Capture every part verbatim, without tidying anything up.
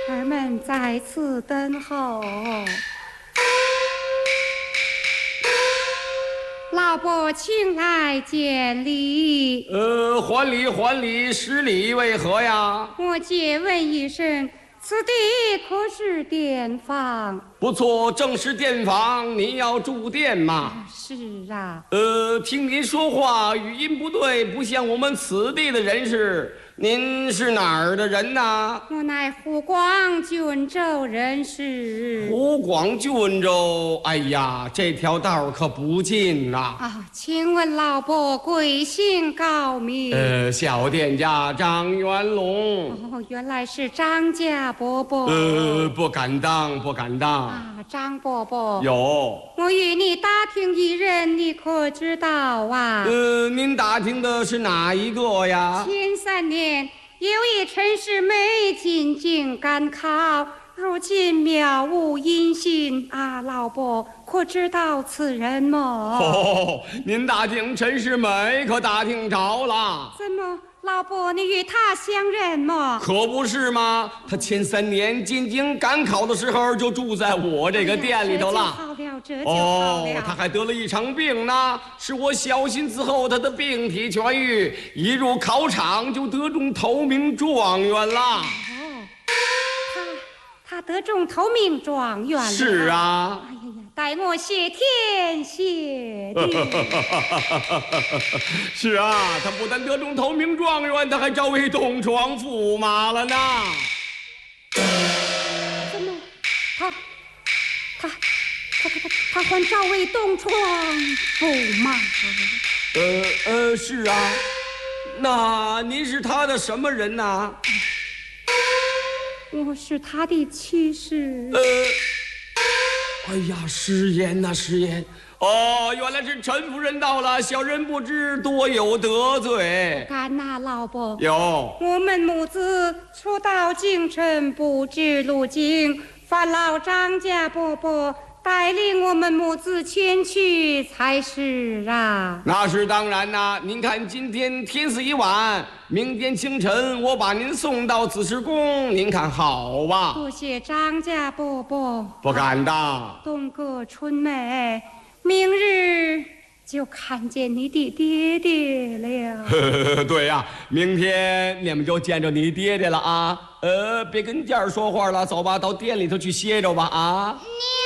儿们在此等候。老伯，请来见礼。 呃，还礼还礼，施礼为何呀？ 我借问一声，此地可是店房？ 不错，正是店房。您要住店吗？ 是啊。 呃，听您说话语音不对，不像我们此地的人士。您是哪儿的人呐？ 我乃湖广郡州人士。 湖广郡州，哎呀，这条道可不近呐。 啊，请问老伯贵姓高名？ 呃，小店家张元龙。 哦，原来是张家伯伯。 呃，不敢当，不敢当。 啊，张伯伯。 有。 我与你打听一人，你可知道啊？ 呃，您打听的是哪一个呀？ 前三年。有一陈世美进京赶考，如今渺无音信啊！老伯可知道此人么？ 哦，您打听陈世美可打听着了？ 怎么，老伯你与他相认么？ 可不是吗？他前三年进京赶考的时候就住在我这个店里头了。 哎、这就好了，这就好了。 哦，他还得了一场病呢，是我小心伺候他的病体痊愈，一入考场就得中头名状元了。哦， 他他得中头名状元了。 是啊。 哎呀呀，待我谢天谢地。 是啊，他不但得中头名状元，他还招为东床驸马了呢。 怎么，他他他他他还招为东床驸马？ 呃呃，是啊。那您是他的什么人呢？ 我是他的妻室。 呃，哎呀，失言呐，失言。哦，原来是陈夫人到了，小人不知，多有得罪。 不敢呐，老伯。 有。 我们母子初到京城，不知路径，烦劳张家伯伯带领我们母子前去才是啊。 那是当然呐。您看今天天色已晚，明天清晨我把您送到紫石宫，您看好吧？ 多谢张家伯伯。 不敢当。 东阁春梅，明日就看见你的爹爹了。 对呀、啊，明天你们就见着你爹爹了啊。呃，别跟家儿说话了，走吧，到店里头去歇着吧啊。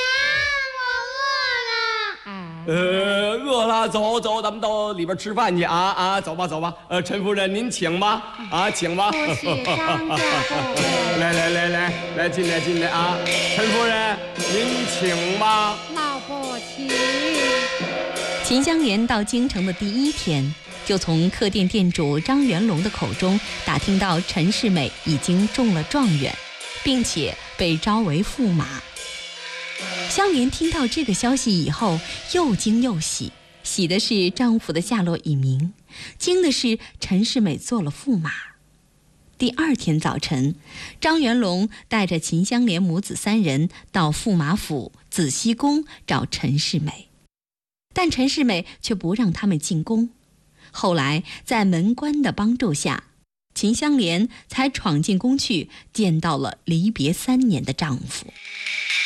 呃，饿了，走走，咱们到里边吃饭去啊啊！走吧，走吧。呃，陈夫人您请吧，啊，请吧。 多谢张家伯伯。 来来来来来，进来进来啊！陈夫人您请吧。 老伯请。 秦香莲到京城的第一天，就从客店店主张元龙的口中打听到陈世美已经中了状元，并且被招为驸马。香莲听到这个消息以后，又惊又喜，喜的是丈夫的下落已明，惊的是陈世美做了驸马。第二天早晨，张元龙带着秦香莲母子三人到驸马府紫溪宫找陈世美，但陈世美却不让他们进宫。后来在门官的帮助下，秦香莲才闯进宫去，见到了离别三年的丈夫。